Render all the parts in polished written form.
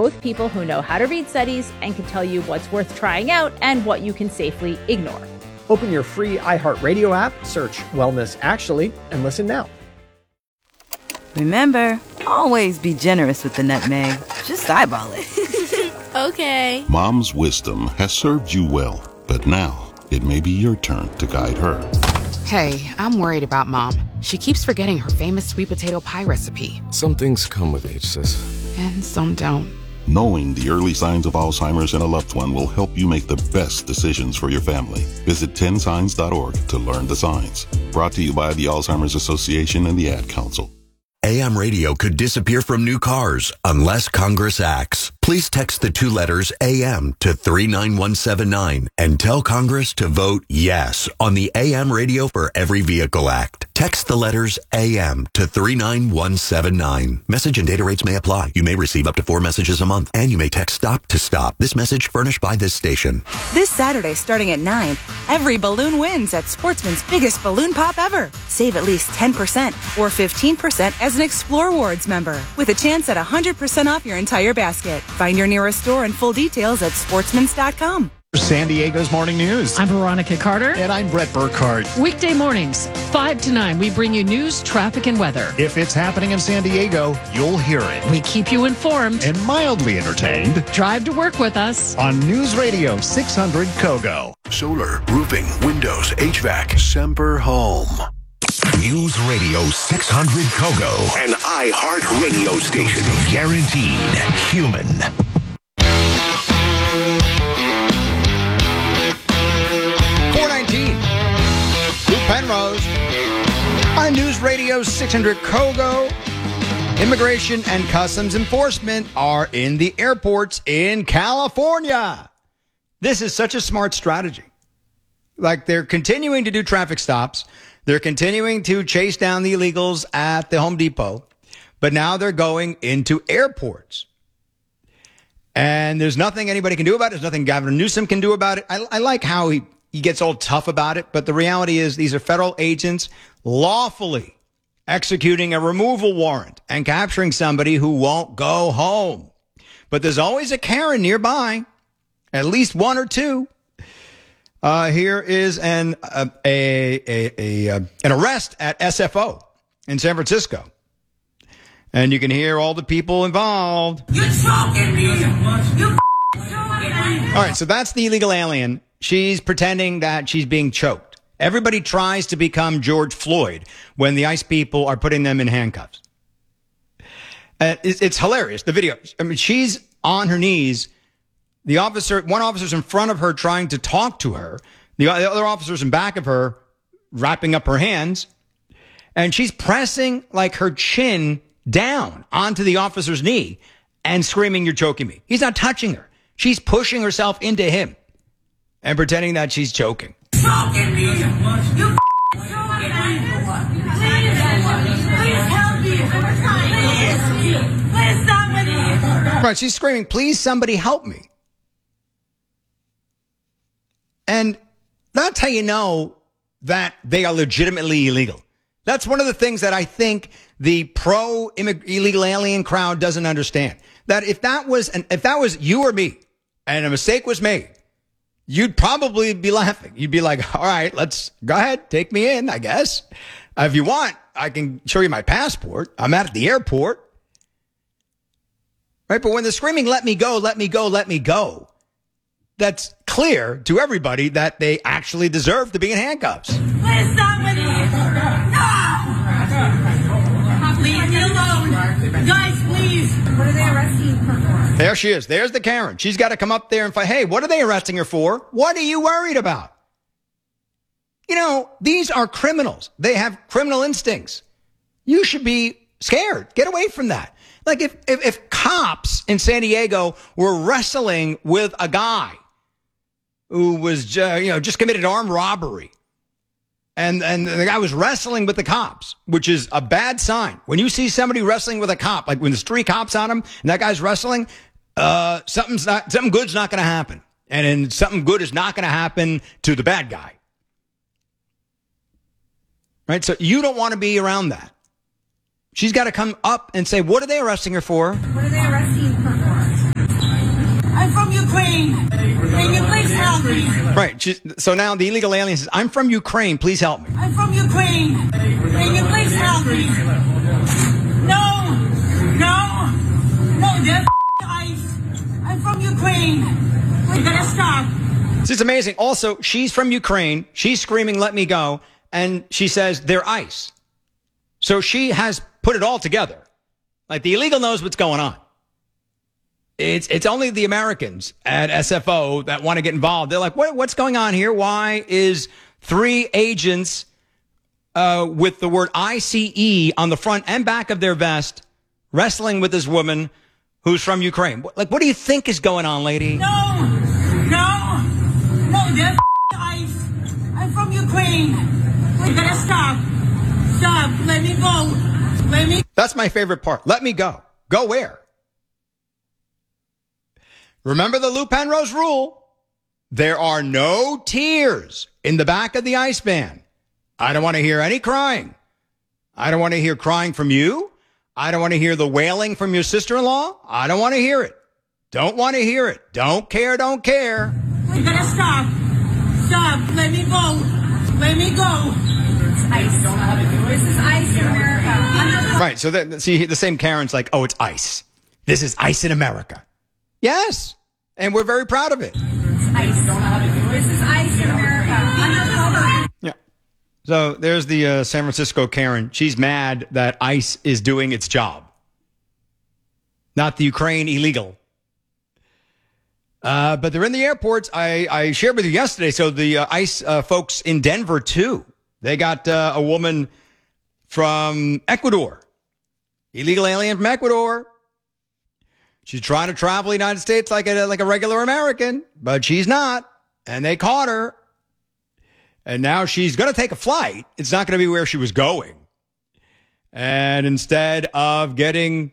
both people who know how to read studies and can tell you what's worth trying out and what you can safely ignore. Open your free iHeartRadio app, search Wellness Actually, and listen now. Remember, always be generous with the nutmeg. Just eyeball it. Okay. Mom's wisdom has served you well, but now it may be your turn to guide her. Hey, I'm worried about Mom. She keeps forgetting her famous sweet potato pie recipe. Some things come with age, sis. And some don't. Knowing the early signs of Alzheimer's in a loved one will help you make the best decisions for your family. Visit 10signs.org to learn the signs. Brought to you by the Alzheimer's Association and the Ad Council. AM radio could disappear from new cars unless Congress acts. Please text the 2 letters AM to 39179 and tell Congress to vote yes on the AM Radio for Every Vehicle Act. Text the letters AM to 39179. Message and data rates may apply. You may receive up to 4 messages a month, and you may text STOP to STOP. This message furnished by this station. This Saturday, starting at 9, every balloon wins at Sportsman's biggest balloon pop ever. Save at least 10% or 15% as an Explore Awards member, with a chance at 100% off your entire basket. Find your nearest store and full details at sportsmans.com. San Diego's Morning News. I'm Veronica Carter. And I'm Brett Burkhardt. Weekday mornings, 5 to 9, we bring you news, traffic, and weather. If it's happening in San Diego, you'll hear it. We keep you informed and mildly entertained. Drive to work with us on News Radio 600 Kogo. Solar, roofing, windows, HVAC, Semper Home. News Radio 600 Kogo. An iHeart radio station. Guaranteed human. 419. Lou Penrose. On News Radio 600 Kogo. Immigration and Customs Enforcement are in the airports in California. This is such a smart strategy. Like, they're continuing to do traffic stops. They're continuing to chase down the illegals at the Home Depot, but now they're going into airports. And there's nothing anybody can do about it. There's nothing Governor Newsom can do about it. I like how he gets all tough about it, but the reality is these are federal agents lawfully executing a removal warrant and capturing somebody who won't go home. But there's always a Karen nearby, at least one or two. Here is an arrest at SFO in San Francisco. And you can hear all the people involved. You're choking me. All right, so that's the illegal alien. She's pretending that she's being choked. Everybody tries to become George Floyd when the ICE people are putting them in handcuffs. It's hilarious, the video. I mean, she's on her knees. One officer's in front of her trying to talk to her. The other officer's in back of her, wrapping up her hands. And she's pressing like her chin down onto the officer's knee and screaming, "You're choking me." He's not touching her. She's pushing herself into him and pretending that she's choking. Choking me. You Please help me. Please stop with me. Right, she's screaming, "Please somebody help me." And that's how you know that they are legitimately illegal. That's one of the things that I think the pro-illegal alien crowd doesn't understand. That if that was you or me and a mistake was made, you'd probably be laughing. You'd be like, "All right, let's go ahead, take me in, I guess. If you want, I can show you my passport. I'm at the airport." Right? But when they're screaming, "Let me go, let me go, let me go," that's clear to everybody that they actually deserve to be in handcuffs. Please stop with me. No! Leave me alone. Guys, please. What are they arresting you for? There she is. There's the Karen. She's got to come up there and fight. Hey, what are they arresting her for? What are you worried about? You know, these are criminals. They have criminal instincts. You should be scared. Get away from that. Like if cops in San Diego were wrestling with a guy who was, just committed armed robbery, and the guy was wrestling with the cops, which is a bad sign. When you see somebody wrestling with a cop, like when there's 3 cops on him and that guy's wrestling, something good's not going to happen. And then something good is not going to happen to the bad guy. Right? So you don't want to be around that. She's got to come up and say, what are they arresting her for? What are they arresting her for? Ukraine. Can you please help me? Right. So now the illegal alien says, I'm from Ukraine. Please help me. I'm from Ukraine. Can you please help me? No, there's ice. I'm from Ukraine. We gotta stop. This is amazing. Also, she's from Ukraine. She's screaming, let me go. And she says, they're ice. So she has put it all together. Like the illegal knows what's going on. It's only the Americans at SFO that want to get involved. They're like, what's going on here? Why is 3 agents with the word ICE on the front and back of their vest wrestling with this woman who's from Ukraine? Like, what do you think is going on, lady? No, there's ice. I'm from Ukraine. We gotta stop. Let me go. That's my favorite part. Let me go. Go where? Remember the Lou Penrose rule. There are no tears in the back of the ice van. I don't want to hear any crying. I don't want to hear crying from you. I don't want to hear the wailing from your sister-in-law. I don't want to hear it. Don't want to hear it. Don't care. We gotta stop. Let me go. It's ice. You don't know how to do it. This is ice in America. Right. So see, the same Karen's like, oh, it's ice. This is ice in America. Yes. And we're very proud of it. It's ice. You don't know how to do it. This is ice in America. Yeah. So there's the San Francisco Karen. She's mad that ICE is doing its job. Not the Ukraine illegal. But they're in the airports. I shared with you yesterday. So the ICE folks in Denver, too. They got a woman from Ecuador. Illegal alien from Ecuador. She's trying to travel the United States like a regular American, but she's not. And they caught her. And now she's going to take a flight. It's not going to be where she was going. And instead of getting,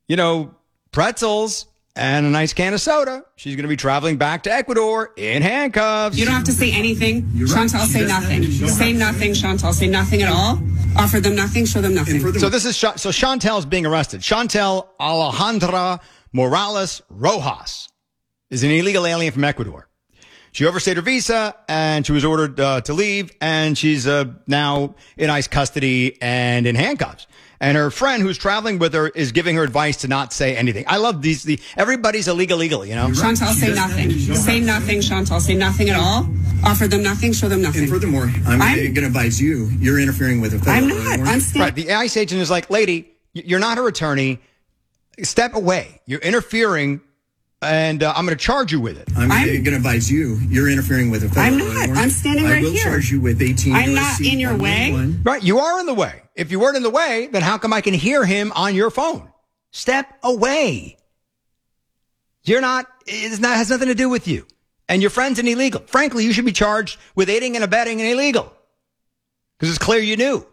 pretzels and a nice can of soda, she's going to be traveling back to Ecuador in handcuffs. You don't have to say anything. Chantal, say nothing. Say nothing, Chantal. Say nothing at all. Offer them nothing. Show them nothing. So this is Chantal's being arrested. Chantal Alejandra Morales Rojas is an illegal alien from Ecuador. She overstayed her visa and she was ordered to leave, and she's now in ICE custody and in handcuffs. And her friend who's traveling with her is giving her advice to not say anything. I love these. Everybody's illegal, Chantal, say nothing. Say nothing, Chantal. Say nothing at all. Offer them nothing. Show them nothing. And furthermore, I'm going to advise you're interfering with a federal I'm not. Right. The ICE agent is like, lady, you're not her attorney. Step away. You're interfering, and I'm going to charge you with it. I'm going to advise you're interfering with a federal I'm not. I'm standing right here. I will charge you with 18 I'm not in your way. Right. You are in the way. If you weren't in the way, then how come I can hear him on your phone? Step away. You're not, it has nothing to do with you. And your friend's an illegal. Frankly, you should be charged with aiding and abetting an illegal. Because it's clear you knew.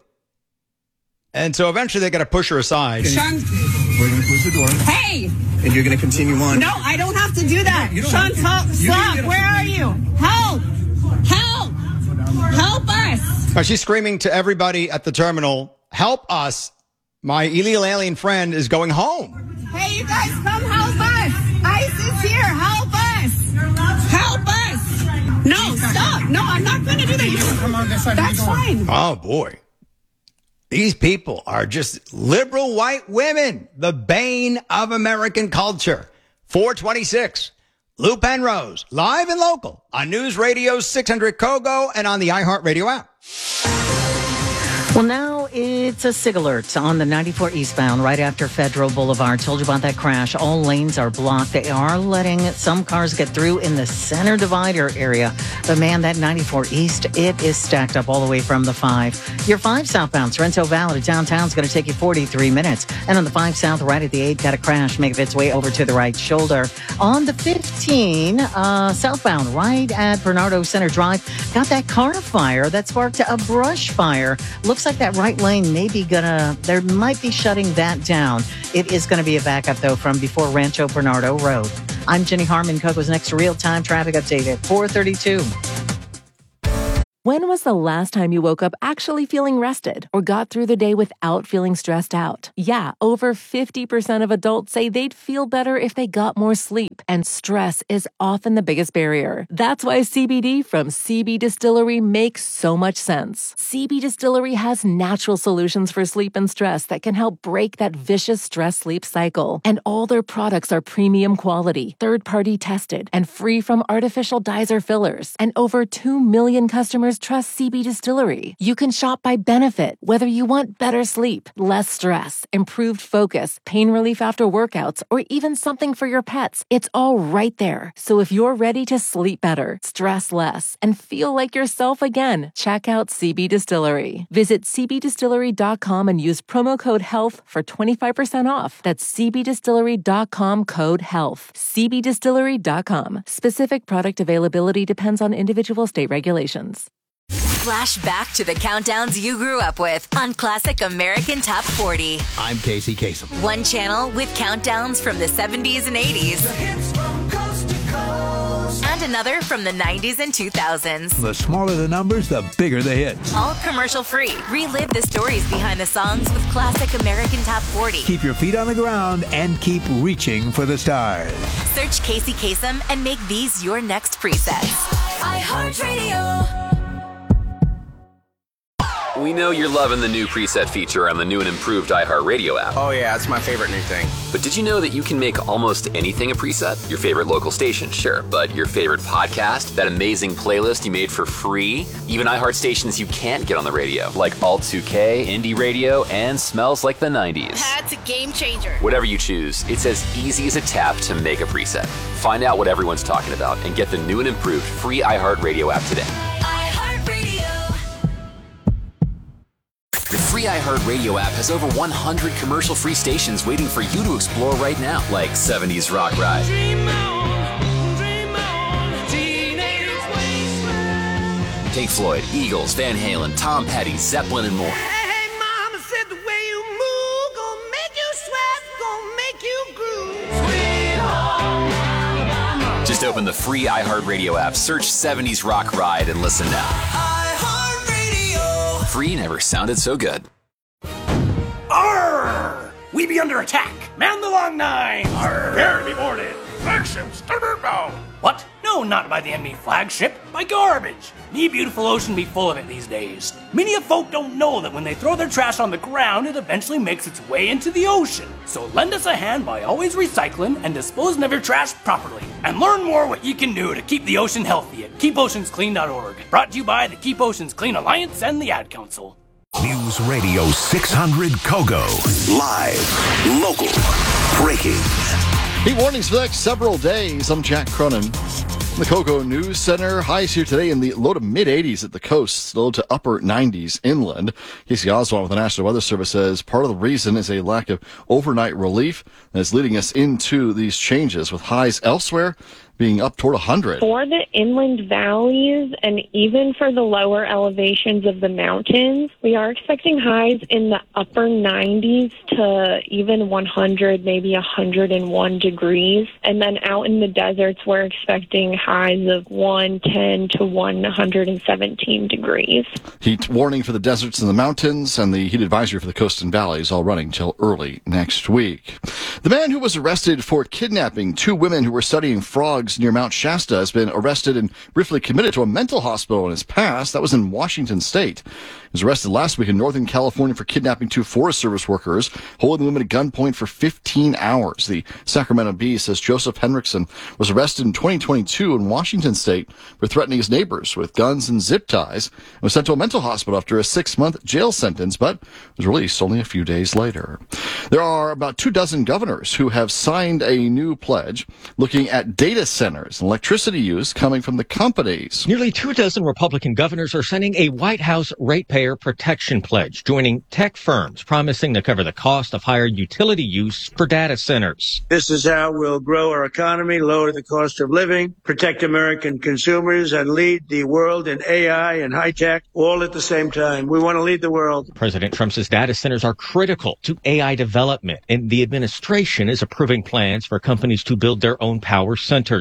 And so eventually they got to push her aside. We're going to close the door. Hey! And you're going to continue on. No, I don't have to do that. Chantal, stop. Where are you? Help! Help! Help us! Right, she's screaming to everybody at the terminal, help us. My illegal alien friend is going home. Hey, you guys, come help us. ICE is here. Help us. Help us. No, stop. No, I'm not going to do that. Come on this side. That's fine. Oh, boy. These people are just liberal white women, the bane of American culture. 426, Lou Penrose, live and local on News Radio 600 Kogo and on the iHeartRadio app. Well, now it's a SIG alert on the 94 eastbound right after Federal Boulevard. Told you about that crash. All lanes are blocked. They are letting some cars get through in the center divider area. But man, that 94 east, it is stacked up all the way from the 5. Your 5 southbound, Sorrento Valley to downtown is going to take you 43 minutes. And on the 5 south, right at the 8, got a crash making its way over to the right shoulder. On the 15 southbound, right at Bernardo Center Drive, got that car fire that sparked a brush fire. Looks like that right lane there might be shutting that down. It is going to be a backup, though, from before Rancho Bernardo Road. I'm Jenny Harmon. Kogo's next real-time traffic update at 4:32. When was the last time you woke up actually feeling rested or got through the day without feeling stressed out? Yeah, over 50% of adults say they'd feel better if they got more sleep, and stress is often the biggest barrier. That's why CBD from CB Distillery makes so much sense. CB Distillery has natural solutions for sleep and stress that can help break that vicious stress-sleep cycle. And all their products are premium quality, third-party tested, and free from artificial dyes or fillers. And over 2 million customers trust CB Distillery. You can shop by benefit, whether you want better sleep, less stress, improved focus, pain relief after workouts, or even something for your pets. It's all right there. So if you're ready to sleep better, stress less, and feel like yourself again, check out CB Distillery. Visit cbdistillery.com and use promo code HEALTH for 25% off. That's cbdistillery.com, code HEALTH. cbdistillery.com. Specific product availability depends on individual state regulations. Flash back to the countdowns you grew up with on Classic American Top 40. I'm Casey Kasem. One channel with countdowns from the 70s and 80s. The hits from coast to coast. And another from the 90s and 2000s. The smaller the numbers, the bigger the hits. All commercial free. Relive the stories behind the songs with Classic American Top 40. Keep your feet on the ground and keep reaching for the stars. Search Casey Kasem and make these your next presets. iHeartRadio. We know you're loving the new preset feature on the new and improved iHeartRadio app. Oh yeah, it's my favorite new thing. But did you know that you can make almost anything a preset? Your favorite local station, sure, but your favorite podcast, that amazing playlist you made for free, even iHeart stations you can't get on the radio, like Alt 2K, Indie Radio, and Smells Like the 90s. That's a game changer. Whatever you choose, it's as easy as a tap to make a preset. Find out what everyone's talking about and get the new and improved free iHeartRadio app today. The free iHeartRadio app has over 100 commercial-free stations waiting for you to explore right now, like 70s Rock Ride, Dream on, teenage wasteland. Pink Floyd, Eagles, Van Halen, Tom Petty, Zeppelin, and more. Hey, mama said the way you move gonna make you sweat, gonna make you groove. Sweet home Alabama. Just open the free iHeartRadio app, search 70s Rock Ride, and listen now. Free never sounded so good. Arr! We be under attack. Man the long nine. Arr! Prepare to be boarded. Flagship starboard bow. What? No, not by the enemy flagship. By garbage. Me beautiful ocean be full of it these days. Many of folk don't know that when they throw their trash on the ground, it eventually makes its way into the ocean. So lend us a hand by always recycling and disposing of your trash properly. And learn more what you can do to keep the ocean healthy at keepoceansclean.org. Brought to you by the Keep Oceans Clean Alliance and the Ad Council. News Radio 600 Kogo. Live, local, breaking. Heat warnings for the next several days. I'm Jack Cronin. The Kogo News Center. Highs here today in the low to mid 80s at the coast, low to upper 90s inland. Casey Oswald with the National Weather Service says part of the reason is a lack of overnight relief that's leading us into these changes, with highs elsewhere being up toward 100. For the inland valleys and even for the lower elevations of the mountains, we are expecting highs in the upper 90s to even 100, maybe 101 degrees. And then out in the deserts, we're expecting highs of 110 to 117 degrees. Heat warning for the deserts and the mountains and the heat advisory for the coast and valleys all running till early next week. The man who was arrested for kidnapping two women who were studying frogs near Mount Shasta has been arrested and briefly committed to a mental hospital in his past. That was in Washington State. He was arrested last week in Northern California for kidnapping two Forest Service workers, holding them at gunpoint for 15 hours. The Sacramento Bee says Joseph Henriksen was arrested in 2022 in Washington State for threatening his neighbors with guns and zip ties and was sent to a mental hospital after a 6-month jail sentence, but was released only a few days later. There are about 24 governors who have signed a new pledge looking at data centers and electricity use coming from the companies. Nearly 24 Republican governors are signing a White House ratepayer protection pledge, joining tech firms promising to cover the cost of higher utility use for data centers. This is how we'll grow our economy, lower the cost of living, protect American consumers, and lead the world in AI and high tech all at the same time. We want to lead the world. President Trump says data centers are critical to AI development, and the administration is approving plans for companies to build their own power centers.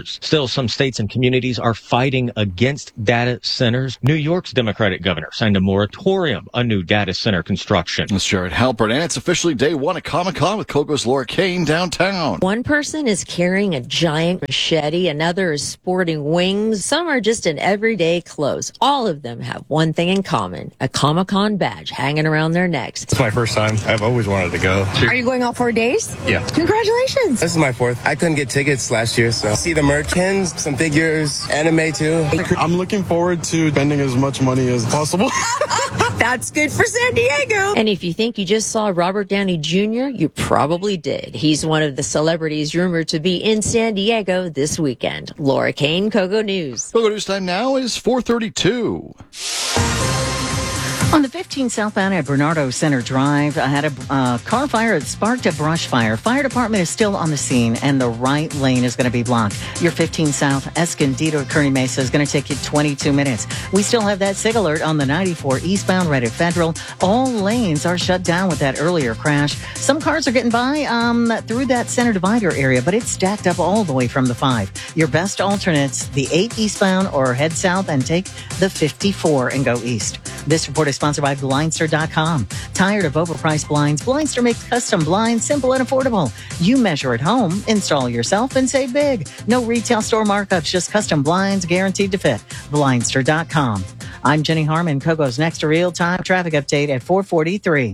use. Still, some states and communities are fighting against data centers. New York's Democratic governor signed a moratorium on new data center construction. That's Jared Halpert, and it's officially day one at Comic-Con with Kogo's Laura Kane downtown. One person is carrying a giant machete, another is sporting wings. Some are just in everyday clothes. All of them have one thing in common, a Comic-Con badge hanging around their necks. It's my first time. I've always wanted to go. Are you going all 4 days? Yeah. Congratulations. This is my fourth. I couldn't get tickets last year, so see the merchants, some figures, anime too. I'm looking forward to spending as much money as possible. That's good for San Diego. And if you think you just saw Robert Downey Jr., you probably did. He's one of the celebrities rumored to be in San Diego this weekend. Laura Kane, Kogo News. Kogo News time now is 4:32. On the 15 southbound at Bernardo Center Drive, I had a car fire that sparked a brush fire. Fire department is still on the scene, and the right lane is going to be blocked. Your 15 South Escondido Kearny Mesa is going to take you 22 minutes. We still have that SIG alert on the 94 eastbound right at Federal. All lanes are shut down with that earlier crash. Some cars are getting by through that center divider area, but it's stacked up all the way from the 5. Your best alternates, the 8 eastbound, or head south and take the 54 and go east. This report is sponsored by Blindster.com. Tired of overpriced blinds? Blindster makes custom blinds simple and affordable. You measure at home, install yourself, and save big. No retail store markups, just custom blinds guaranteed to fit. Blindster.com. I'm Jenny Harmon. Kogo's next real-time traffic update at 4:43.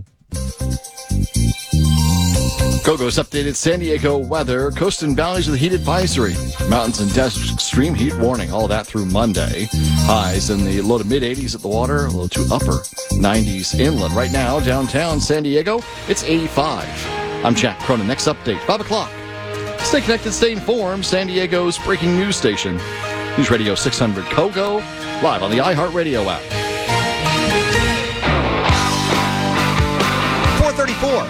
Kogo's updated San Diego weather. Coast and valleys with a heat advisory. Mountains and deserts, extreme heat warning. All that through Monday. Highs in the low to mid 80s at the water, a little to upper 90s inland. Right now, downtown San Diego, it's 85. I'm Jack Cronin. Next update, 5 o'clock. Stay connected, stay informed. San Diego's breaking news station. News Radio 600 Kogo, live on the iHeartRadio app. 434.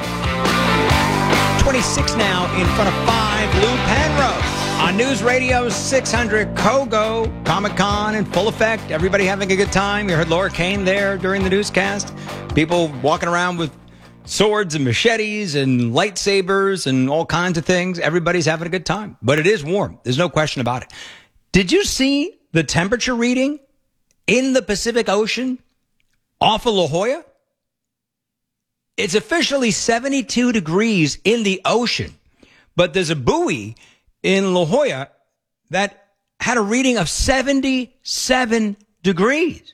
26 now in front of 5 Lou Penrose on News Radio 600 Kogo. Comic-Con in full effect. Everybody having a good time. You heard Laura Kane there during the newscast. People walking around with swords and machetes and lightsabers and all kinds of things. Everybody's having a good time. But it is warm. There's no question about it. Did you see the temperature reading in the Pacific Ocean off of La Jolla? It's officially 72 degrees in the ocean, but there's a buoy in La Jolla that had a reading of 77 degrees.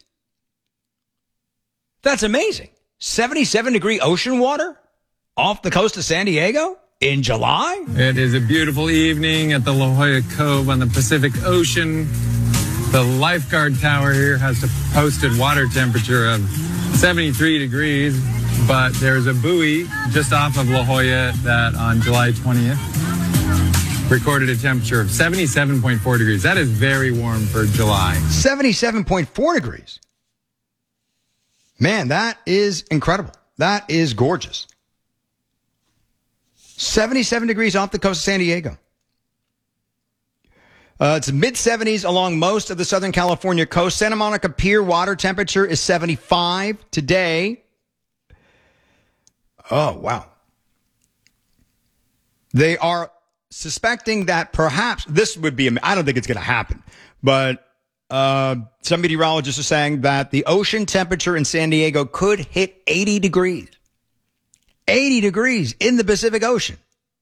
That's amazing. 77-degree ocean water off the coast of San Diego in July? It is a beautiful evening at the La Jolla Cove on the Pacific Ocean. The lifeguard tower here has a posted water temperature of 73 degrees. But there's a buoy just off of La Jolla that on July 20th recorded a temperature of 77.4 degrees. That is very warm for July. 77.4 degrees. Man, that is incredible. That is gorgeous. 77 degrees off the coast of San Diego. It's mid-70s along most of the Southern California coast. Santa Monica Pier water temperature is 75 today. Oh, wow. They are suspecting that perhaps this would be, I don't think it's going to happen, but some meteorologists are saying that the ocean temperature in San Diego could hit 80 degrees. 80 degrees in the Pacific Ocean.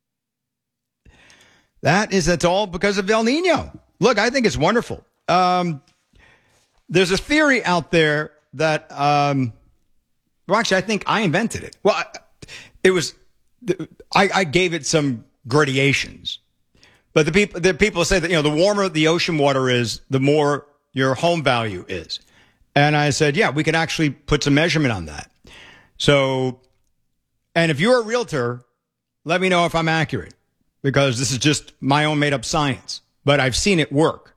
That's all because of El Nino. Look, I think it's wonderful. There's a theory out there that, well, actually, I think I invented it. Well, I gave it some gradations, but the people say that, the warmer the ocean water is, the more your home value is. And I said, yeah, we can actually put some measurement on that. So, and if you're a realtor, let me know if I'm accurate, because this is just my own made up science, but I've seen it work.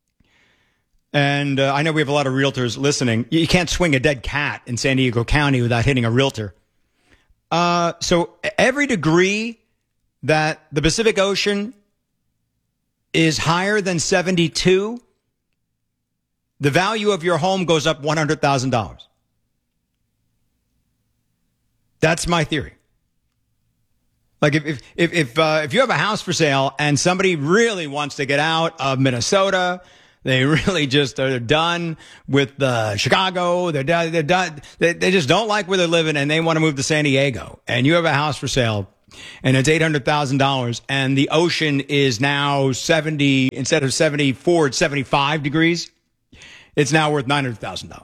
And I know we have a lot of realtors listening. You can't swing a dead cat in San Diego County without hitting a realtor. So every degree that the Pacific Ocean is higher than 72, the value of your home goes up $100,000. That's my theory. Like if you have a house for sale and somebody really wants to get out of Minnesota, they really just are done with Chicago. They're done. They just don't like where they're living and they want to move to San Diego. And you have a house for sale and it's $800,000 and the ocean is now 70, instead of 74, it's 75 degrees. It's now worth $900,000.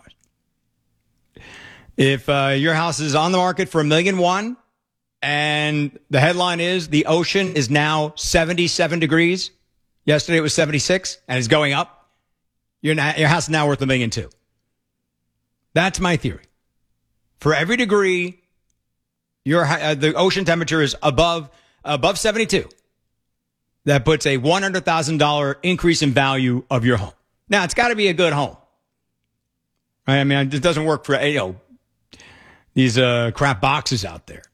If your house is on the market for $1.1 million and the headline is the ocean is now 77 degrees. Yesterday it was 76 and it's going up. Your house is now worth $1.2 million. That's my theory. For every degree the ocean temperature is above 72, that puts a $100,000 increase in value of your home. Now, it's got to be a good home. Right? I mean, it doesn't work for these crap boxes out there.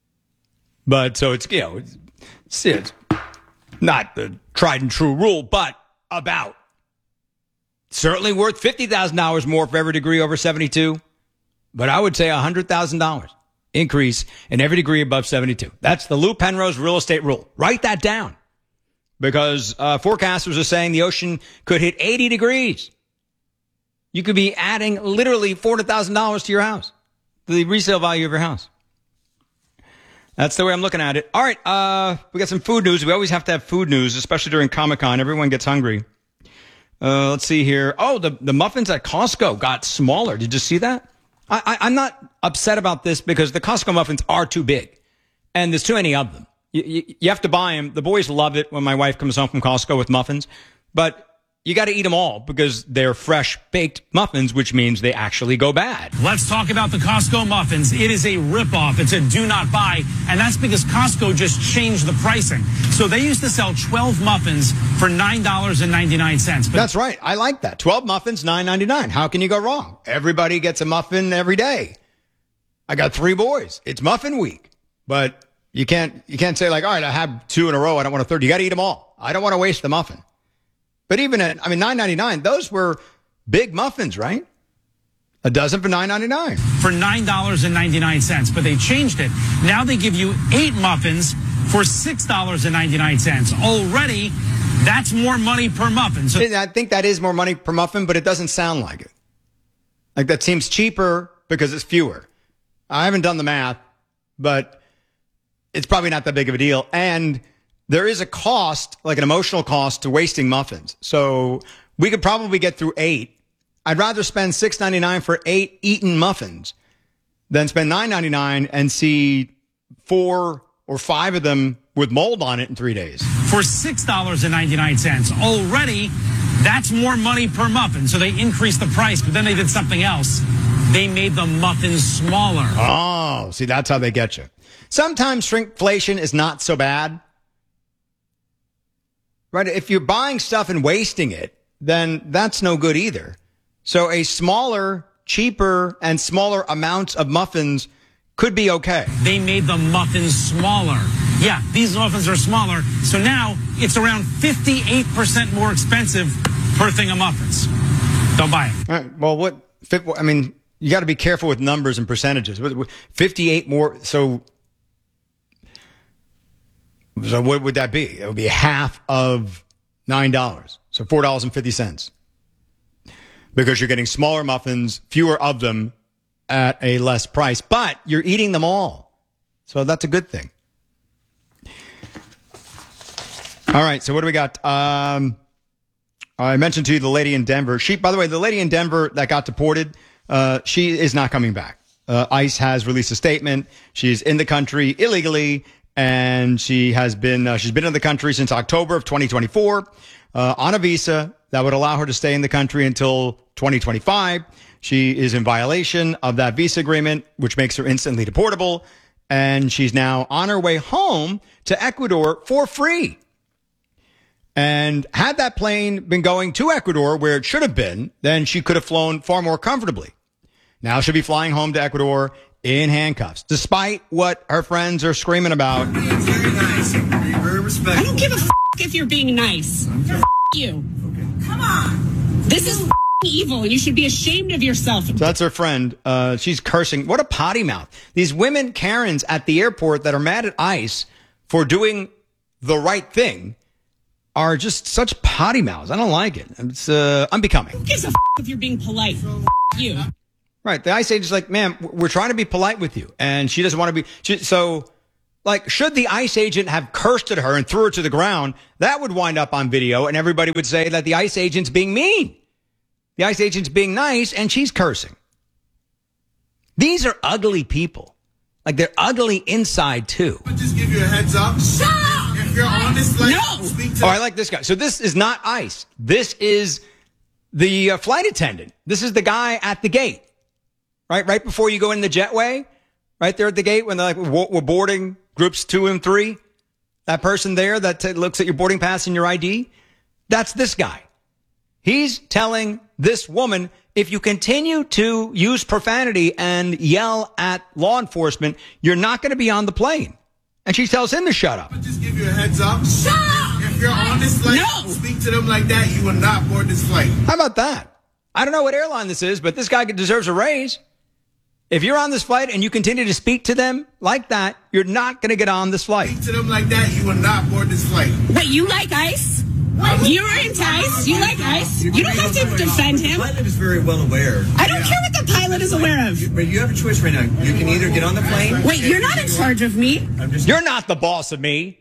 But so it's it's not the tried and true rule, but about. Certainly worth $50,000 more for every degree over 72. But I would say $100,000 increase in every degree above 72. That's the Lou Penrose real estate rule. Write that down. Because forecasters are saying the ocean could hit 80 degrees. You could be adding literally $400,000 to your house, the resale value of your house. That's the way I'm looking at it. All right, we got some food news. We always have to have food news, especially during Comic-Con. Everyone gets hungry. Let's see here. Oh, the muffins at Costco got smaller. Did you see that? I'm not upset about this because the Costco muffins are too big, and there's too many of them. You have to buy them. The boys love it when my wife comes home from Costco with muffins, but you got to eat them all because they're fresh baked muffins, which means they actually go bad. Let's talk about the Costco muffins. It is a ripoff. It's a do not buy, and that's because Costco just changed the pricing. So they used to sell 12 muffins for $9.99. That's right. I like that. 12 muffins, $9.99. How can you go wrong? Everybody gets a muffin every day. I got 3 boys. It's muffin week, but you can't say like, all right, I have 2 in a row. I don't want a third. You got to eat them all. I don't want to waste the muffin. But even at, $9.99, those were big muffins, right? A dozen for $9.99. For $9.99, but they changed it. Now they give you 8 muffins for $6.99. Already, that's more money per muffin. So I think that is more money per muffin, but it doesn't sound like it. Like that seems cheaper because it's fewer. I haven't done the math, but it's probably not that big of a deal. And there is a cost, like an emotional cost, to wasting muffins. So we could probably get through 8. I'd rather spend $6.99 for 8 eaten muffins than spend $9.99 and see 4 or 5 of them with mold on it in 3 days. For $6.99. Already, that's more money per muffin. So they increased the price, but then they did something else. They made the muffins smaller. Oh, see, that's how they get you. Sometimes shrinkflation is not so bad. Right? If you're buying stuff and wasting it, then that's no good either. So a smaller, cheaper, and smaller amounts of muffins could be okay. They made the muffins smaller. Yeah, these muffins are smaller. So now it's around 58% more expensive per thing of muffins. Don't buy it. All right, well, you got to be careful with numbers and percentages. 58 more. So what would that be? It would be half of $9. So $4.50. Because you're getting smaller muffins, fewer of them at a less price, but you're eating them all. So that's a good thing. All right. So what do we got? I mentioned to you the lady in Denver. By the way, the lady in Denver that got deported, she is not coming back. ICE has released a statement. She's in the country illegally. And she's been in the country since October of 2024 on a visa that would allow her to stay in the country until 2025. She is in violation of that visa agreement, which makes her instantly deportable. And she's now on her way home to Ecuador for free. And had that plane been going to Ecuador where it should have been, then she could have flown far more comfortably. Now she'll be flying home to Ecuador in handcuffs, despite what her friends are screaming about. Being very nice, being very respectful. I don't give a if you're being nice. You. Okay. Come on. This is evil, and you should be ashamed of yourself. So that's her friend. She's cursing. What a potty mouth. These women, Karens, at the airport that are mad at ICE for doing the right thing are just such potty mouths. I don't like it. It's unbecoming. Who gives a if you're being polite? You. Right. The ICE agent's like, ma'am, we're trying to be polite with you. And she doesn't want to be. Should the ICE agent have cursed at her and threw her to the ground, that would wind up on video and everybody would say that the ICE agent's being mean. The ICE agent's being nice and she's cursing. These are ugly people. Like, they're ugly inside, too. I'll just give you a heads up. Shut up! If you're on this flight, speak to... Oh, I like this guy. So this is not ICE. This is the flight attendant. This is the guy at the gate. Right before you go in the jetway. Right there at the gate when they're like, we're boarding groups 2 and 3. That person there that looks at your boarding pass and your ID. That's this guy. He's telling this woman, if you continue to use profanity and yell at law enforcement, you're not going to be on the plane. And she tells him to shut up. I'll just give you a heads up. Shut up! If you're on this flight, speak to them like that. You will not board this flight. How about that? I don't know what airline this is, but this guy deserves a raise. If you're on this flight and you continue to speak to them like that, you're not going to get on this flight. Speak to them like that. You will not board this flight. Wait, you like ICE? You're into ICE? You like ICE? You don't have to defend him. The pilot is very well aware. I don't care what the pilot is aware of. But you have a choice right now. You can either get on the plane. Wait, you're not in charge of me. You're not the boss of me.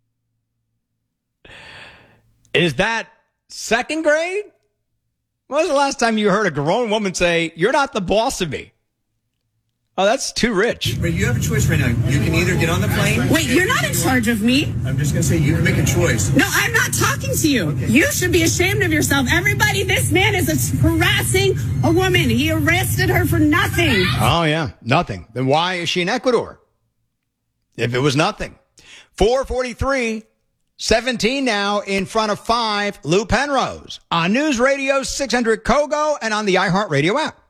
Is that second grade? When was the last time you heard a grown woman say, you're not the boss of me? Oh, that's too rich. But you have a choice right now. You can either get on the plane. Wait, you're not in charge of me. I'm just going to say you can make a choice. No, I'm not talking to you. Okay. You should be ashamed of yourself. Everybody, this man is harassing a woman. He arrested her for nothing. Oh, yeah, nothing. Then why is she in Ecuador? If it was nothing. 4:43, 17 now in front of 5, Lou Penrose on News Radio 600 Kogo and on the iHeartRadio app.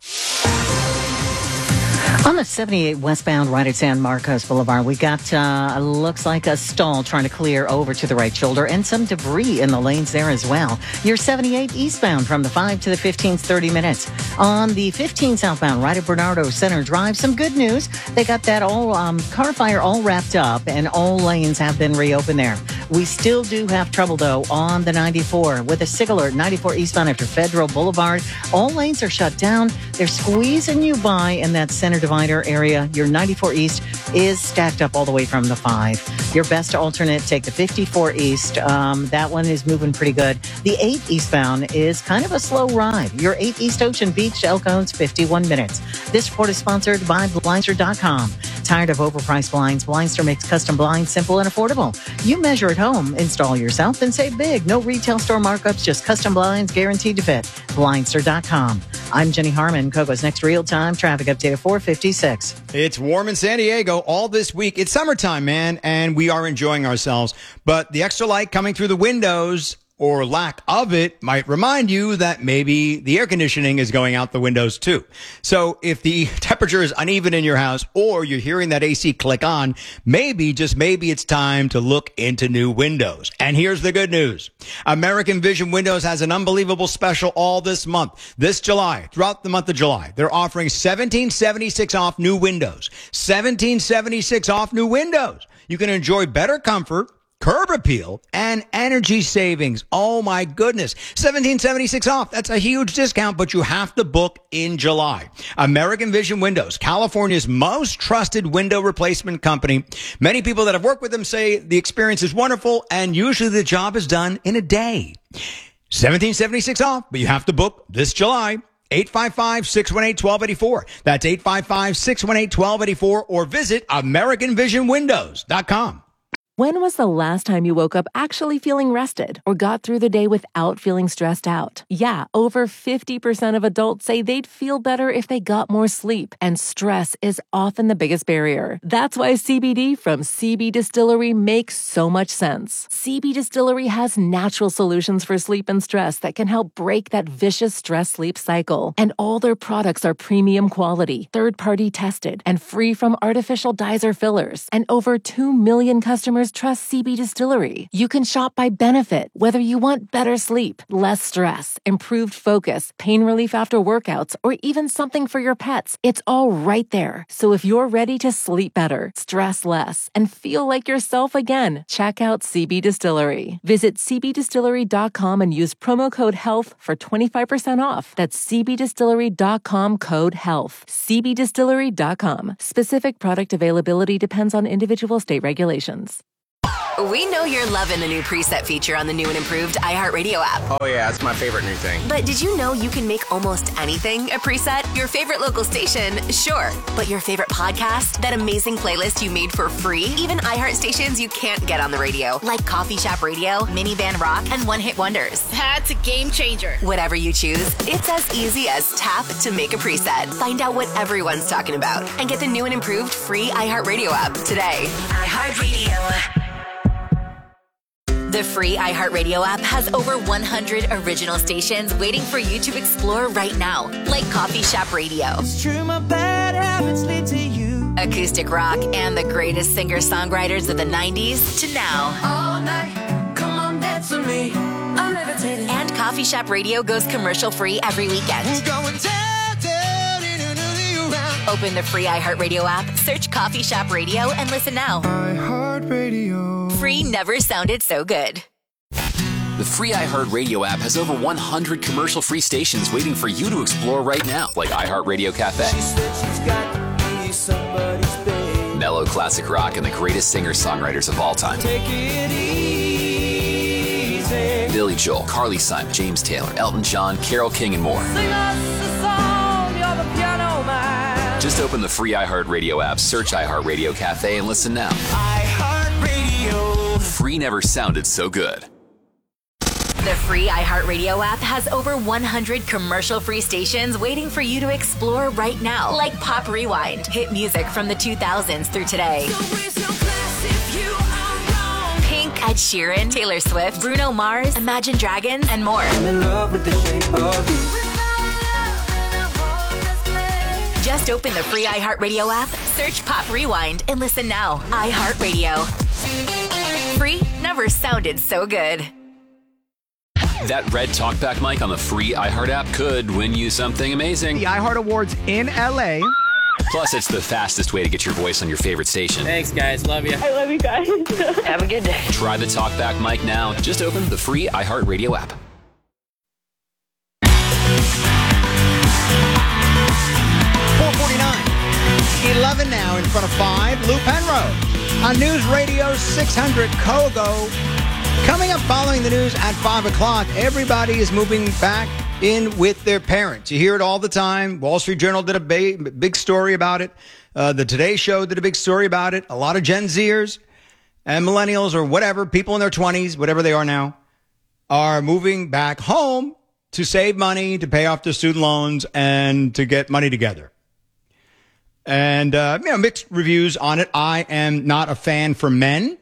On the 78 westbound right at San Marcos Boulevard, we got, looks like a stall trying to clear over to the right shoulder and some debris in the lanes there as well. You're 78 eastbound from the 5 to the 15, 30 minutes. On the 15 southbound right at Bernardo Center Drive, some good news. They got that all car fire all wrapped up and all lanes have been reopened there. We still do have trouble, though, on the 94 with a SIG alert, 94 eastbound after Federal Boulevard. All lanes are shut down. They're squeezing you by in that center divider area. Your 94 east is stacked up all the way from the 5. Your best alternate, take the 54 east. That one is moving pretty good. The 8 eastbound is kind of a slow ride. Your 8 East Ocean Beach to El Cajon's 51 minutes. This report is sponsored by Blindster.com. Tired of overpriced blinds? Blindster makes custom blinds simple and affordable. You measure at home, install yourself, and save big. No retail store markups, just custom blinds guaranteed to fit. Blindster.com. I'm Jenny Harmon. Kogo's next real-time traffic update at 4:56. It's warm in San Diego all this week. It's summertime, man, and we are enjoying ourselves. But the extra light coming through the windows, or lack of it, might remind you that maybe the air conditioning is going out the windows too. So if the temperature is uneven in your house or you're hearing that AC click on, maybe, just maybe it's time to look into new windows. And here's the good news. American Vision Windows has an unbelievable special all this month. This July, throughout the month of July, they're offering $17.76 off new windows. $17.76 off new windows. You can enjoy better comfort, curb appeal, and energy savings. Oh my goodness. $17.76 off. That's a huge discount, but you have to book in July. American Vision Windows, California's most trusted window replacement company. Many people that have worked with them say the experience is wonderful, and usually the job is done in a day. $17.76 off, but you have to book this July. 855-618-1284. That's 855-618-1284, or visit AmericanVisionWindows.com. When was the last time you woke up actually feeling rested or got through the day without feeling stressed out? Yeah, over 50% of adults say they'd feel better if they got more sleep, and stress is often the biggest barrier. That's why CBD from CB Distillery makes so much sense. CB Distillery has natural solutions for sleep and stress that can help break that vicious stress-sleep cycle. And all their products are premium quality, third-party tested, and free from artificial dyes or fillers. And over 2 million customers customers trust CB Distillery. You can shop by benefit, whether you want better sleep, less stress, improved focus, pain relief after workouts, or even something for your pets. It's all right there. So if you're ready to sleep better, stress less, and feel like yourself again, check out CB Distillery. Visit cbdistillery.com and use promo code HEALTH for 25% off. That's cbdistillery.com, code HEALTH. cbdistillery.com. Specific product availability depends on individual state regulations. We know you're loving the new preset feature on the new and improved iHeartRadio app. Oh, yeah, it's my favorite new thing. But did you know you can make almost anything a preset? Your favorite local station, sure. But your favorite podcast? That amazing playlist you made for free? Even iHeart stations you can't get on the radio, like Coffee Shop Radio, Minivan Rock, and One Hit Wonders. That's a game changer. Whatever you choose, it's as easy as tap to make a preset. Find out what everyone's talking about and get the new and improved free iHeartRadio app today. iHeartRadio. The free iHeartRadio app has over 100 original stations waiting for you to explore right now, like Coffee Shop Radio, It's true, my bad habits lead to you. acoustic rock, and the greatest singer-songwriters of the 90s to now. All night, come on, dance with me. I'm levitating. And Coffee Shop Radio goes commercial-free every weekend. We're going down, down, in another round. Open the free iHeartRadio app, search Coffee Shop Radio, and listen now. iHeartRadio. Free never sounded so good. The free iHeartRadio app has over 100 commercial-free stations waiting for you to explore right now, like iHeartRadio Cafe, She said she's got to be somebody's babe. mellow classic rock, and the greatest singer-songwriters of all time. Take it easy. Billy Joel, Carly Simon, James Taylor, Elton John, Carole King, and more. Sing us a song, you're the piano man. Just open the free iHeartRadio app, search iHeartRadio Cafe, and listen now. iHeartRadio. Free never sounded so good. The free iHeartRadio app has over 100 commercial-free stations waiting for you to explore right now, like Pop Rewind, hit music from the 2000s through today. Pink, Ed Sheeran, Taylor Swift, Bruno Mars, Imagine Dragons, and more. I'm in love with the shape of you. Just open the free iHeartRadio app, search Pop Rewind, and listen now. iHeartRadio. Free never sounded so good. That red talkback mic on the free iHeart app could win you something amazing. The iHeart Awards in LA. Plus, it's the fastest way to get your voice on your favorite station. Thanks, guys. Love you. I love you guys. Have a good day. Try the talkback mic now. Just open the free iHeartRadio app. 4:49. 11 now in front of 5. Lou Penrose on News Radio 600 Kogo. Coming up following the news at 5 o'clock, everybody is moving back in with their parents. You hear it all the time. Wall Street Journal did a big story about it. The Today Show did a big story about it. A lot of Gen Zers and millennials or whatever, people in their 20s, whatever they are now, are moving back home to save money, to pay off their student loans, and to get money together. And, mixed reviews on it. I am not a fan for men.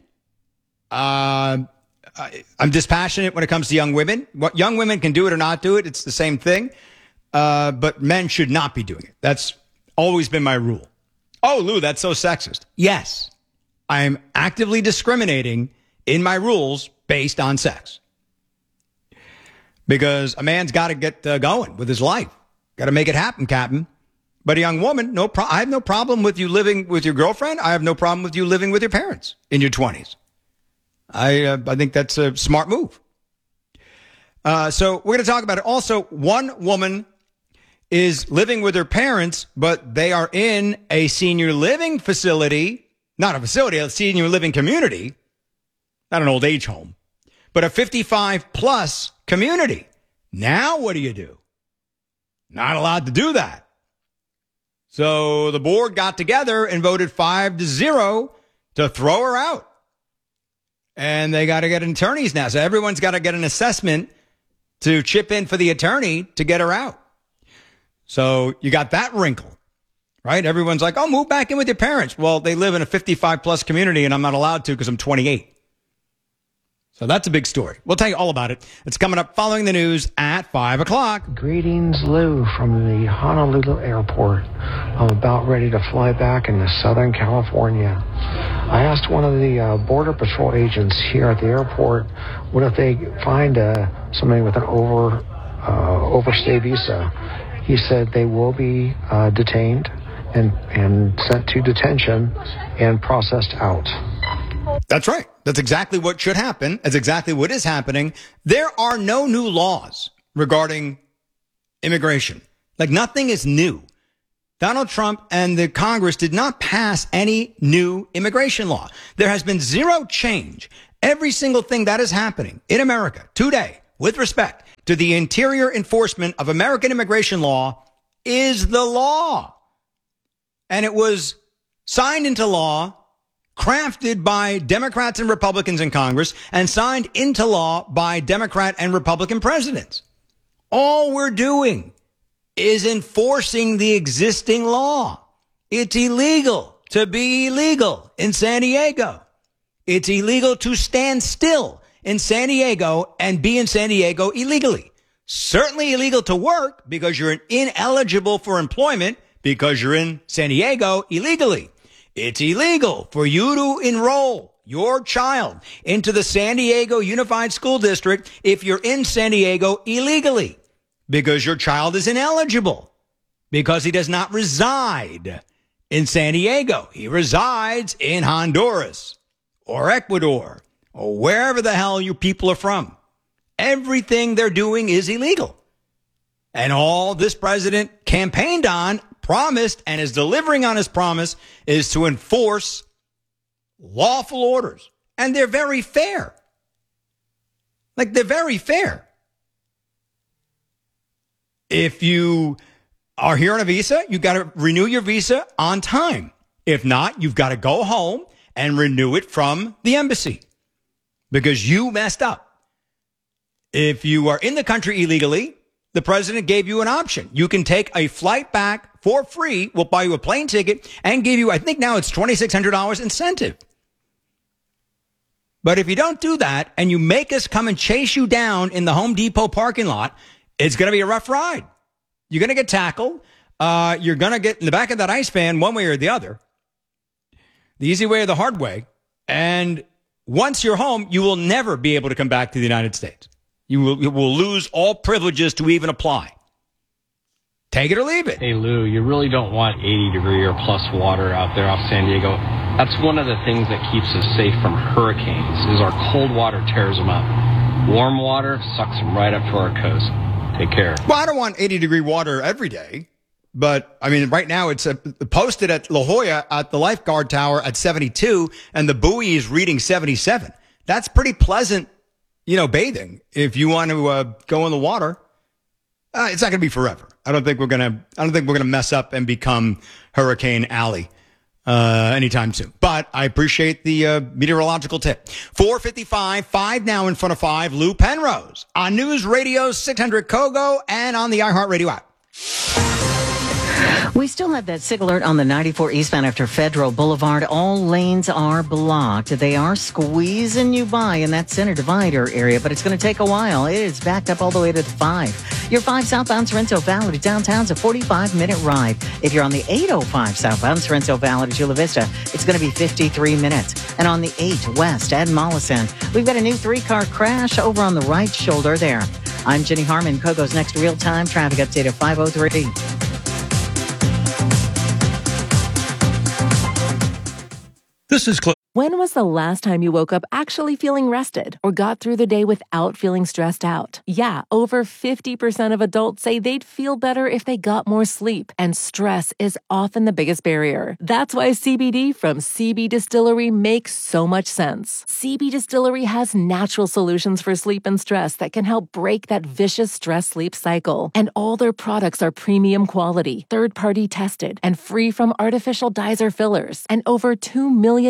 I'm dispassionate when it comes to young women. What young women can do it or not do it, it's the same thing. But men should not be doing it. That's always been my rule. Oh, Lou, that's so sexist. Yes, I am actively discriminating in my rules based on sex. Because a man's got to get going with his life. Got to make it happen, Captain. But a young woman, I have no problem with you living with your girlfriend. I have no problem with you living with your parents in your 20s. I think that's a smart move. So we're going to talk about it. Also, one woman is living with her parents, but they are in a senior living facility, not a facility, a senior living community, not an old age home, but a 55 plus community. Now what do you do? Not allowed to do that. So the board got together and voted 5-0 to throw her out. And they got to get attorneys now. So everyone's got to get an assessment to chip in for the attorney to get her out. So you got that wrinkle, right? Everyone's like, oh, move back in with your parents. Well, they live in a 55 plus community and I'm not allowed to because I'm 28. So that's a big story. We'll tell you all about it. It's coming up following the news at 5 o'clock. Greetings, Lou, from the Honolulu airport. I'm about ready to fly back into Southern California. I asked one of the Border Patrol agents here at the airport, what if they find somebody with an overstay visa? He said they will be detained and sent to detention and processed out. That's right. That's exactly what should happen. That's exactly what is happening. There are no new laws regarding immigration. Like, nothing is new. Donald Trump and the Congress did not pass any new immigration law. There has been zero change. Every single thing that is happening in America today, with respect to the interior enforcement of American immigration law, is the law. And it was signed into law, crafted by Democrats and Republicans in Congress, and signed into law by Democrat and Republican presidents. All we're doing is enforcing the existing law. It's illegal to be illegal in San Diego. It's illegal to stand still in San Diego and be in San Diego illegally. Certainly illegal to work because you're ineligible for employment because you're in San Diego illegally. It's illegal for you to enroll your child into the San Diego Unified School District if you're in San Diego illegally because your child is ineligible because he does not reside in San Diego. He resides in Honduras or Ecuador or wherever the hell you people are from. Everything they're doing is illegal. And all this president campaigned on, promised, and is delivering on his promise is to enforce lawful orders. And they're very fair. Like, they're very fair. If you are here on a visa, you got to renew your visa on time. If not, you've got to go home and renew it from the embassy because you messed up. If you are in the country illegally, the president gave you an option. You can take a flight back for free. We'll buy you a plane ticket and give you, I think now it's $2,600 incentive. But if you don't do that and you make us come and chase you down in the Home Depot parking lot, it's going to be a rough ride. You're going to get tackled. You're going to get in the back of that ice van one way or the other. The easy way or the hard way. And once you're home, you will never be able to come back to the United States. You will lose all privileges to even apply. Take it or leave it. Hey, Lou, you really don't want 80-degree or plus water out there off San Diego. That's one of the things that keeps us safe from hurricanes, is our cold water tears them up. Warm water sucks them right up to our coast. Take care. Well, I don't want 80-degree water every day. But, I mean, right now it's posted at La Jolla at the lifeguard tower at 72, and the buoy is reading 77. That's pretty pleasant, bathing. If you want to go in the water, it's not going to be forever. I don't think we're going to mess up and become Hurricane Alley anytime soon. But I appreciate the meteorological tip. 4:55, 5 now in front of 5. Lou Penrose on News Radio 600 Kogo and on the iHeartRadio app. We still have that SIG alert on the 94 eastbound after Federal Boulevard. All lanes are blocked. They are squeezing you by in that center divider area, but it's going to take a while. It is backed up all the way to the 5. Your 5 southbound Sorrento Valley to downtown's a 45-minute ride. If you're on the 805 southbound Sorrento Valley to Chula Vista, it's going to be 53 minutes. And on the 8 west at Mollison, we've got a new 3-car crash over on the right shoulder there. I'm Jenny Harmon. Kogo's next real-time traffic update at 5:03. This is When was the last time you woke up actually feeling rested or got through the day without feeling stressed out? Yeah, over 50% of adults say they'd feel better if they got more sleep, and stress is often the biggest barrier. That's why CBD from CB Distillery makes so much sense. CB Distillery has natural solutions for sleep and stress that can help break that vicious stress-sleep cycle. And all their products are premium quality, third-party tested, and free from artificial dyes or fillers. And over 2 million customers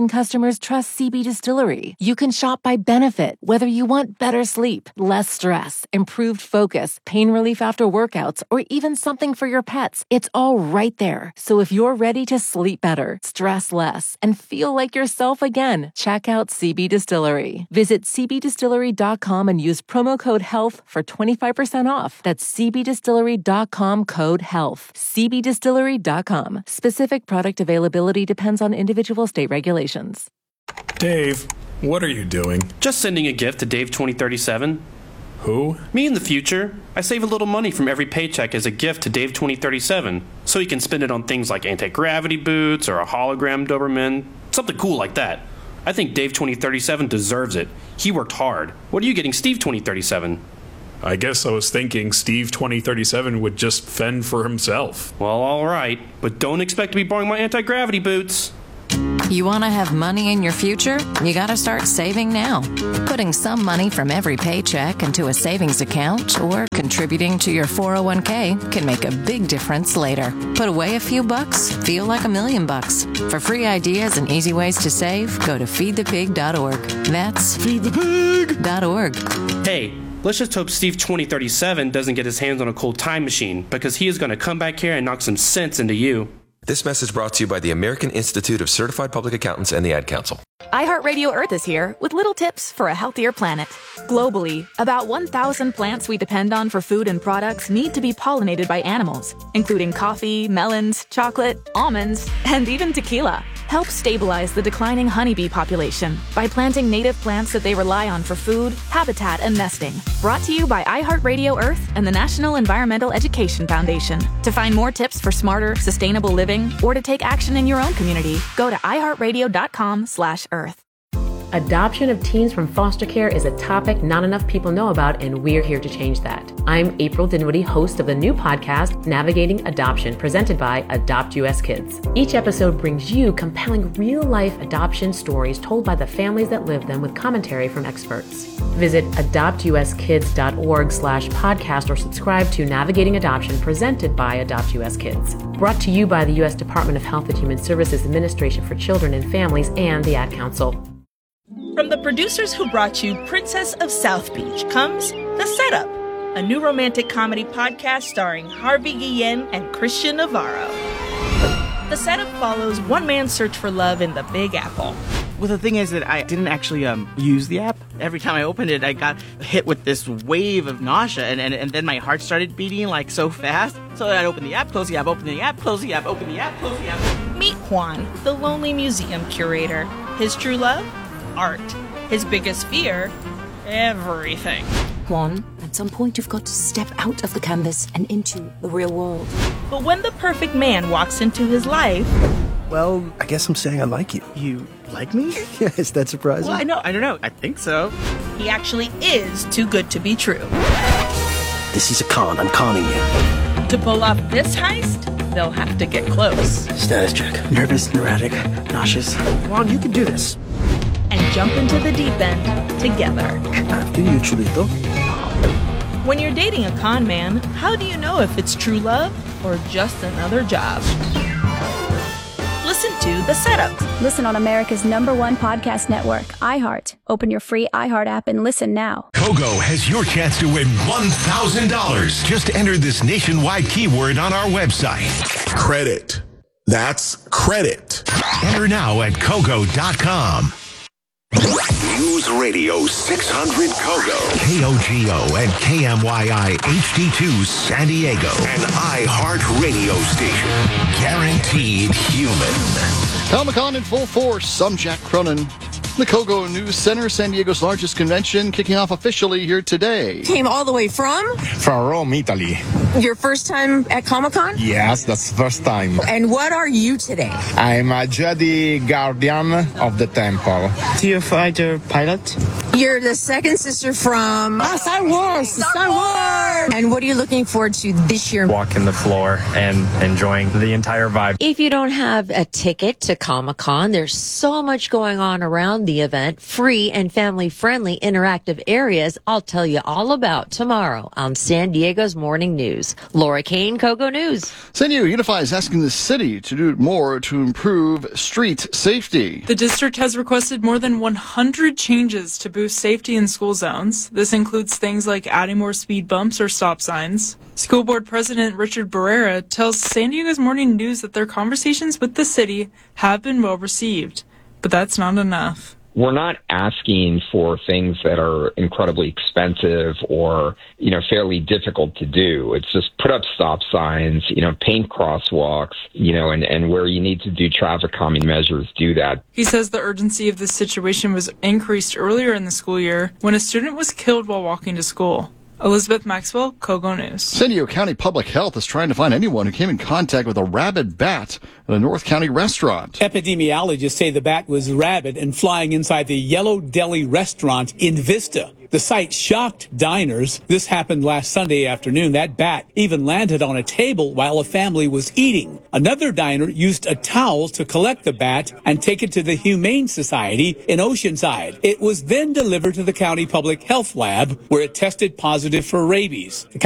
customers trust CB Distillery. You can shop by benefit, whether you want better sleep, less stress, improved focus, pain relief after workouts, or even something for your pets. It's all right there. So if you're ready to sleep better, stress less, and feel like yourself again, check out CB Distillery. Visit cbdistillery.com and use promo code HEALTH for 25% off. That's cbdistillery.com, code HEALTH. cbdistillery.com. Specific product availability depends on individual state regulations. Dave, what are you doing? Just sending a gift to Dave 2037. Who? Me in the future. I save a little money from every paycheck as a gift to Dave 2037, so he can spend it on things like anti-gravity boots or a hologram Doberman, something cool like that. I think Dave 2037 deserves it. He worked hard. What are you getting Steve 2037? I guess I was thinking Steve 2037 would just fend for himself. Well, all right, but don't expect to be borrowing my anti-gravity boots. You want to have money in your future? You got to start saving now. Putting some money from every paycheck into a savings account or contributing to your 401k can make a big difference later. Put away a few bucks, feel like $1 million. For free ideas and easy ways to save, go to feedthepig.org. That's feedthepig.org. Hey, let's just hope Steve 2037 doesn't get his hands on a cold time machine, because he is going to come back here and knock some sense into you. This message brought to you by the American Institute of Certified Public Accountants and the Ad Council. iHeartRadio Earth is here with little tips for a healthier planet. Globally, about 1,000 plants we depend on for food and products need to be pollinated by animals, including coffee, melons, chocolate, almonds, and even tequila. Help stabilize the declining honeybee population by planting native plants that they rely on for food, habitat, and nesting. Brought to you by iHeartRadio Earth and the National Environmental Education Foundation. To find more tips for smarter, sustainable living, or to take action in your own community, go to iHeartRadio.com/Earth. Adoption of teens from foster care is a topic not enough people know about, and we're here to change that. I'm April Dinwiddie, host of the new podcast, Navigating Adoption, presented by Adopt US Kids. Each episode brings you compelling real-life adoption stories told by the families that live them with commentary from experts. Visit adoptuskids.org/podcast or subscribe to Navigating Adoption, presented by Adopt US Kids. Brought to you by the U.S. Department of Health and Human Services Administration for Children and Families and the Ad Council. From the producers who brought you Princess of South Beach comes The Setup, a new romantic comedy podcast starring Harvey Guillen and Christian Navarro. The Setup follows one man's search for love in the Big Apple. Well, the thing is that I didn't actually use the app. Every time I opened it, I got hit with this wave of nausea, and then my heart started beating like so fast. So I'd open the app, close the app, open the app, close the app, open the app, close the app. Meet Juan, the lonely museum curator. His true love? Art. His biggest fear? Everything. Juan, at some point you've got to step out of the canvas and into the real world. But when the perfect man walks into his life... Well, I guess I'm saying I like you. You like me? Yeah, is that surprising? Well, I don't know. I think so. He actually is too good to be true. This is a con. I'm conning you. To pull off this heist, they'll have to get close. Status check. Nervous, neurotic, nauseous. Juan, you can do this. And jump into the deep end together. After you, Chulito. When you're dating a con man, how do you know if it's true love or just another job? Listen to The Setup. Listen on America's #1 podcast network, iHeart. Open your free iHeart app and listen now. Kogo has your chance to win $1,000. Just enter this nationwide keyword on our website. Credit. That's credit. Enter now at Kogo.com. News Radio 600 Kogo. KOGO and KMYI HD2 San Diego. An iHeart radio station. Guaranteed human. Comic-Con in full force. I'm Jack Cronin. The Kogo News Center, San Diego's largest convention, kicking off officially here today. Came all the way from? From Rome, Italy. Your first time at Comic-Con? Yes, that's the first time. And what are you today? I'm a Jedi Guardian of the Temple. TIE fighter pilot. You're the second sister from... Star Wars! Star Wars! And what are you looking forward to this year? Walking the floor and enjoying the entire vibe. If you don't have a ticket to Comic-Con, there's so much going on around the event. Free and family-friendly interactive areas I'll tell you all about tomorrow on San Diego's Morning News. Laura Kane, Kogo News. San Diego Unify is asking the city to do more to improve street safety. The district has requested more than 100 changes to boost safety in school zones. This includes things like adding more speed bumps or stop signs. School Board President Richard Barrera tells San Diego's Morning News that their conversations with the city have been well received, but that's not enough. We're not asking for things that are incredibly expensive or, fairly difficult to do. It's just put up stop signs, paint crosswalks, and where you need to do traffic calming measures, do that. He says the urgency of this situation was increased earlier in the school year when a student was killed while walking to school. Elizabeth Maxwell, Kogo News. San Diego County Public Health is trying to find anyone who came in contact with a rabid bat at a North County restaurant. Epidemiologists say the bat was rabid and flying inside the Yellow Deli restaurant in Vista. The site shocked diners. This happened last Sunday afternoon. That bat even landed on a table while a family was eating. Another diner used a towel to collect the bat and take it to the Humane Society in Oceanside. It was then delivered to the county public health lab where it tested positive for rabies. The